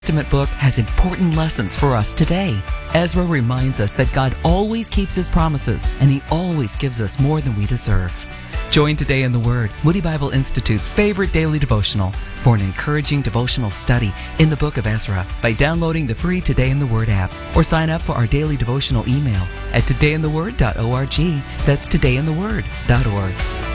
Testament book has important lessons for us today. Ezra reminds us that God always keeps His promises, and He always gives us more than we deserve. Join Today in the Word, Moody Bible Institute's favorite daily devotional, for an encouraging devotional study in the book of Ezra by downloading the free Today in the Word app, or sign up for our daily devotional email at todayintheword.org. That's todayintheword.org.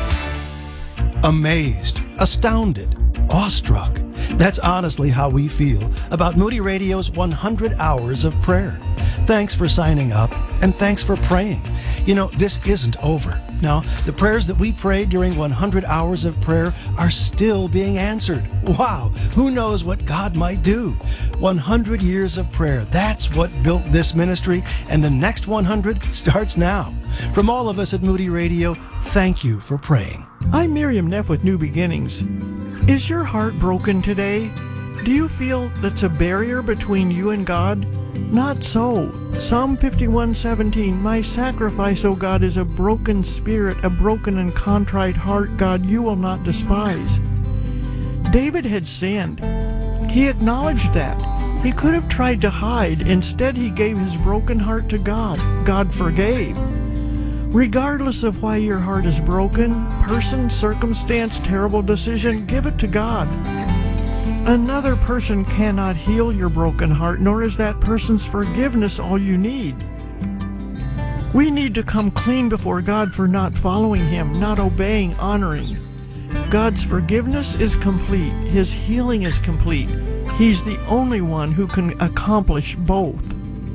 Amazed, astounded, awestruck. That's honestly how we feel about Moody Radio's 100 Hours of Prayer. Thanks for signing up, and thanks for praying. You know, this isn't over. Now, the prayers that we prayed during 100 Hours of Prayer are still being answered. Wow, who knows what God might do? 100 years of prayer, that's what built this ministry, and the next 100 starts now. From all of us at Moody Radio, thank you for praying. I'm Miriam Neff with New Beginnings. Is your heart broken today? Do you feel that's a barrier between you and God? Not so. Psalm 51:17, my sacrifice, O God, is a broken spirit, a broken and contrite heart, God, you will not despise. David had sinned. He acknowledged that. He could have tried to hide. Instead, he gave his broken heart to God. God forgave. Regardless of why your heart is broken, person, circumstance, terrible decision, give it to God. Another person cannot heal your broken heart, nor is that person's forgiveness all you need. We need to come clean before God for not following Him, not obeying, honoring. God's forgiveness is complete. His healing is complete. He's the only one who can accomplish both.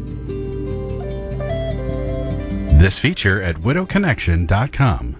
This feature at widowconnection.com.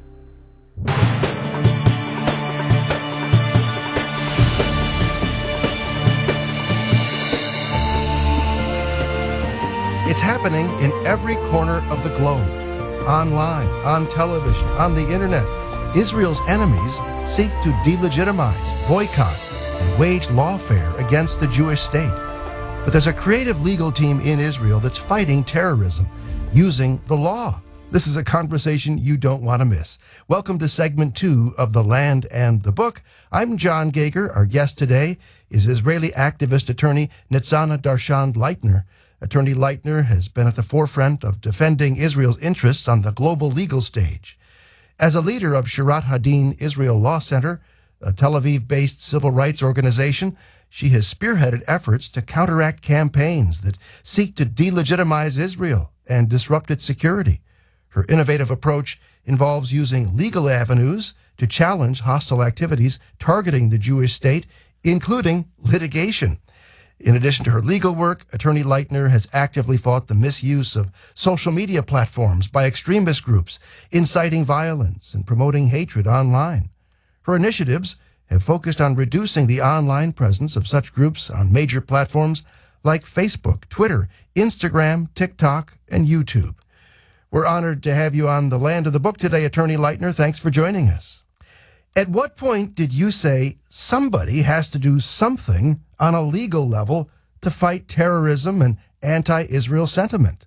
It's happening in every corner of the globe. Online, on television, on the internet. Israel's enemies seek to delegitimize, boycott, and wage lawfare against the Jewish state. But there's a creative legal team in Israel that's fighting terrorism using the law. This is a conversation you don't want to miss. Welcome to segment 2 of The Land and the Book. I'm John Gager. Our guest today is Israeli activist attorney Nitzana Darshand Leitner. Attorney Leitner has been at the forefront of defending Israel's interests on the global legal stage. As a leader of Shirat Hadin Israel Law Center, a Tel Aviv-based civil rights organization, she has spearheaded efforts to counteract campaigns that seek to delegitimize Israel and disrupt its security. Her innovative approach involves using legal avenues to challenge hostile activities targeting the Jewish state, including litigation. In addition to her legal work, Attorney Leitner has actively fought the misuse of social media platforms by extremist groups, inciting violence and promoting hatred online. Her initiatives have focused on reducing the online presence of such groups on major platforms like Facebook, Twitter, Instagram, TikTok, and YouTube. We're honored to have you on The Land of the Book today, Attorney Leitner. Thanks for joining us. At what point did you say somebody has to do something on a legal level to fight terrorism and anti-Israel sentiment?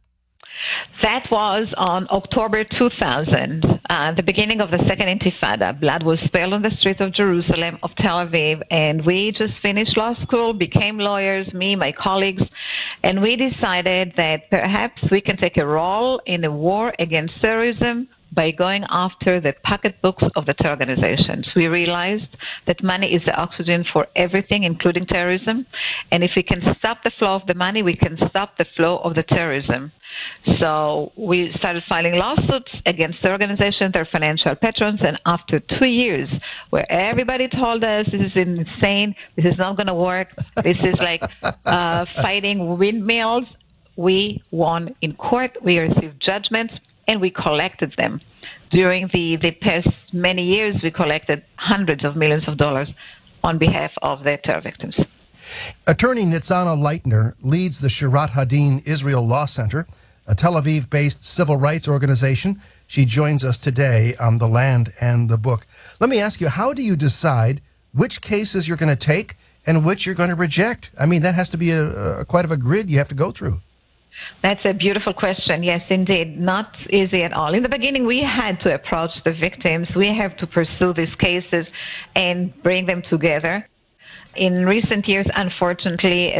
That was on October 2000, the beginning of the Second Intifada. Blood was spilled on the streets of Jerusalem, of Tel Aviv, and we just finished law school, became lawyers, me, my colleagues, and we decided that perhaps we can take a role in a war against terrorism by going after the pocketbooks of the terror organizations. We realized that money is the oxygen for everything, including terrorism. And if we can stop the flow of the money, we can stop the flow of the terrorism. So we started filing lawsuits against the organization, their financial patrons, and after 2 years, where everybody told us this is insane, this is not going to work, this is like fighting windmills, we won in court, we received judgments, and we collected them. During the past many years, we collected hundreds of millions of dollars on behalf of the terror victims. Attorney Nitzana Leitner leads the Shirat Hadin Israel Law Center, a Tel Aviv-based civil rights organization. She joins us today on The Land and the Book. Let me ask you, how do you decide which cases you're going to take and which you're going to reject? I mean, that has to be quite of a grid you have to go through. That's a beautiful question. Yes, indeed. Not easy at all. In the beginning, we had to approach the victims. We have to pursue these cases and bring them together. In recent years, unfortunately,